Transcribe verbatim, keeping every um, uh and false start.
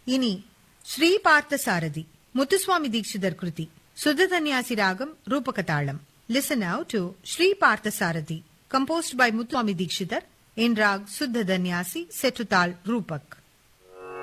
இனி ஸ்ரீ பார்த்தசாரதி முத்துசுவாமி தீட்சிதர் கிருதி சுத்ததன்யாசி ராகம் ரூபகதாளம். Listen now to Sri Parthasarathi, composed by Muthuswami Dikshidhar in rag Suddha Danyasi set to tal Rupak.